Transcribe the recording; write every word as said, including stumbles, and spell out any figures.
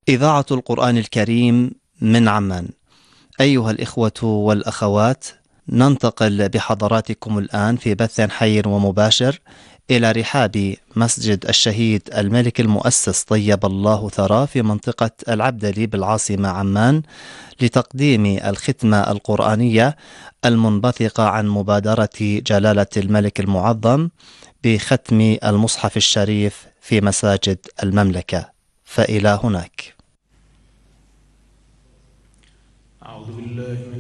إذاعة القرآن الكريم من عمان. أيها الإخوة والأخوات، ننتقل بحضراتكم الآن في بث حي ومباشر إلى رحاب مسجد الشهيد الملك المؤسس طيب الله ثراه في منطقة العبدلي بالعاصمة عمان، لتقديم الختمة القرآنية المنبثقة عن مبادرة جلالة الملك المعظم بختم المصحف الشريف في مساجد المملكة. فإلى هناك. أعوذ بالله من